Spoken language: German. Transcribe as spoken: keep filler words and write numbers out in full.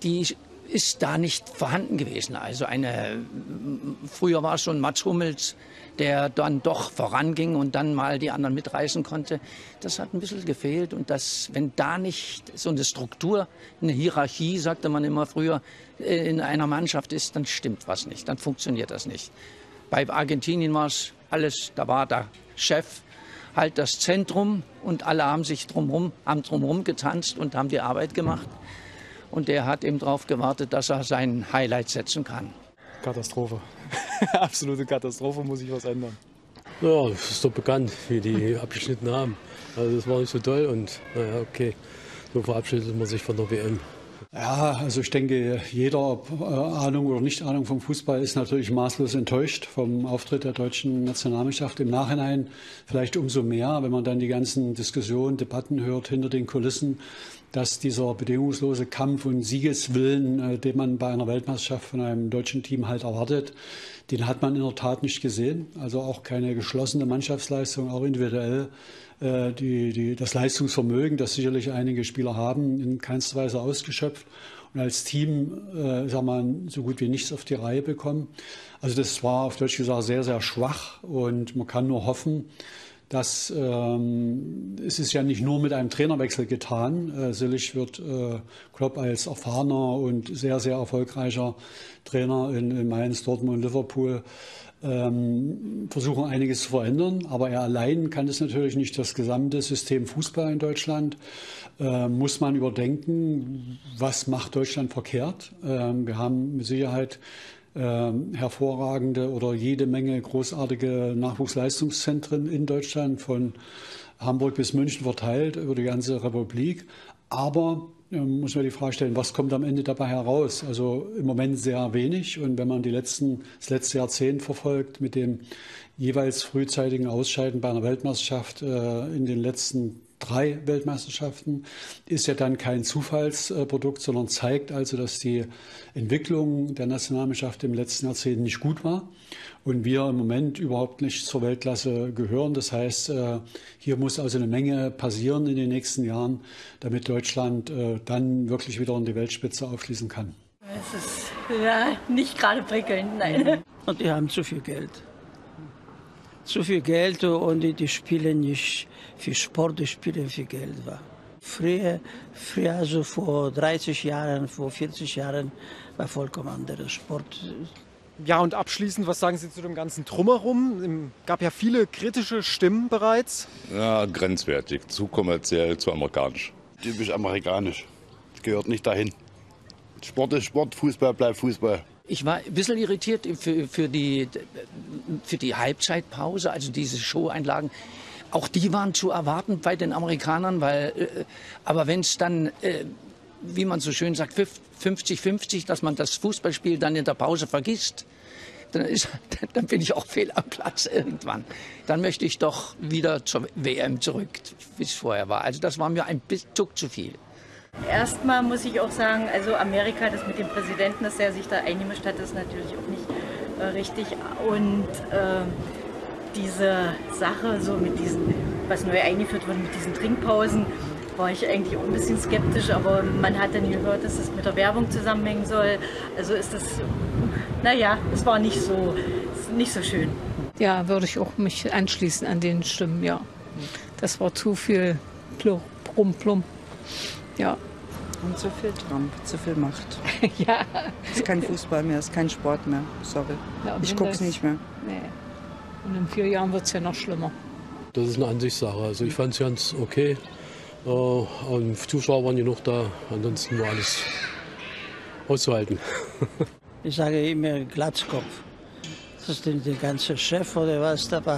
die ist da nicht vorhanden gewesen. Also eine, früher war es so ein Mats Hummels, der dann doch voranging und dann mal die anderen mitreißen konnte. Das hat ein bisschen gefehlt. Und das, wenn da nicht so eine Struktur, eine Hierarchie, sagte man immer früher, in einer Mannschaft ist, dann stimmt was nicht, dann funktioniert das nicht. Bei Argentinien war es alles, da war der Chef halt das Zentrum und alle haben sich drumherum, haben drumherum getanzt und haben die Arbeit gemacht. Und der hat eben darauf gewartet, dass er sein Highlight setzen kann. Katastrophe. Absolute Katastrophe, muss ich was ändern. Ja, das ist doch bekannt, wie die abgeschnitten haben. Also das war nicht so toll und naja, okay, so verabschiedet man sich von der W M. Ja, also ich denke, jeder äh, Ahnung oder Nicht-Ahnung vom Fußball ist natürlich maßlos enttäuscht vom Auftritt der deutschen Nationalmannschaft. Im Nachhinein vielleicht umso mehr, wenn man dann die ganzen Diskussionen, Debatten hört hinter den Kulissen, dass dieser bedingungslose Kampf und Siegeswillen, äh, den man bei einer Weltmeisterschaft von einem deutschen Team halt erwartet, den hat man in der Tat nicht gesehen. Also auch keine geschlossene Mannschaftsleistung, auch individuell. Äh, die, die, das Leistungsvermögen, das sicherlich einige Spieler haben, in keinster Weise ausgeschöpft. Und als Team, äh, sag mal, so gut wie nichts auf die Reihe bekommen. Also das war auf Deutsch gesagt sehr, sehr schwach. Und man kann nur hoffen, dass ähm, es ist ja nicht nur mit einem Trainerwechsel getan. Äh, Sicherlich wird äh, Klopp als erfahrener und sehr, sehr erfolgreicher Trainer in, in Mainz, Dortmund, Liverpool ähm, versuchen, einiges zu verändern. Aber er allein kann es natürlich nicht. Das gesamte System Fußball in Deutschland äh, muss man überdenken. Was macht Deutschland verkehrt? Ähm, wir haben mit Sicherheit Ähm, hervorragende oder jede Menge großartige Nachwuchsleistungszentren in Deutschland, von Hamburg bis München verteilt über die ganze Republik. Aber ähm, muss man die Frage stellen, was kommt am Ende dabei heraus? Also im Moment sehr wenig. Und wenn man die letzten, das letzte Jahrzehnt verfolgt mit dem jeweils frühzeitigen Ausscheiden bei einer Weltmeisterschaft äh, in den letzten drei Weltmeisterschaften, ist ja dann kein Zufallsprodukt, sondern zeigt also, dass die Entwicklung der Nationalmannschaft im letzten Jahrzehnt nicht gut war und wir im Moment überhaupt nicht zur Weltklasse gehören. Das heißt, hier muss also eine Menge passieren in den nächsten Jahren, damit Deutschland dann wirklich wieder in die Weltspitze aufschließen kann. Es ist ja nicht gerade prickelnd, nein. Und die haben zu viel Geld. Zu viel Geld und die, die spielen nicht für Sport, die spielen für Geld. Früher, früher, also vor dreißig Jahren, vor vierzig Jahren, war vollkommen anderer Sport. Ja, und abschließend, was sagen Sie zu dem ganzen Drumherum? Es gab ja viele kritische Stimmen bereits. Ja, grenzwertig, zu kommerziell, zu amerikanisch. Typisch amerikanisch, gehört nicht dahin. Sport ist Sport, Fußball bleibt Fußball. Ich war ein bisschen irritiert für, für, die, für die Halbzeitpause, also diese Showeinlagen. Auch die waren zu erwarten bei den Amerikanern, weil, äh, aber wenn es dann, äh, wie man so schön sagt, fünfzig fünfzig, dass man das Fußballspiel dann in der Pause vergisst, dann, ist, dann bin ich auch fehl am Platz irgendwann. Dann möchte ich doch wieder zur W M zurück, wie es vorher war. Also das war mir ein Tuck zu viel. Erstmal muss ich auch sagen, also Amerika, das mit dem Präsidenten, dass er sich da eingemischt hat, ist natürlich auch nicht äh, richtig. Und äh, diese Sache, so mit diesen, was neu eingeführt wurde, mit diesen Trinkpausen, war ich eigentlich auch ein bisschen skeptisch. Aber man hat dann gehört, dass es mit der Werbung zusammenhängen soll. Also ist das, naja, es war nicht so, nicht so schön. Ja, würde ich auch mich anschließen an den Stimmen, ja. Das war zu viel Plum, Plum. Ja. Und zu viel Trump, zu viel Macht. Ja. Es ist kein Fußball mehr, es ist kein Sport mehr. Sorry. Ja, ich gucke es nicht mehr. Nee. Und in vier Jahren wird es ja noch schlimmer. Das ist eine Ansichtssache. Also ich fand es ganz okay. Und Zuschauer waren genug da. Ansonsten war alles auszuhalten. Ich sage immer Glatzkopf. Das ist der, der ganze Chef oder was dabei.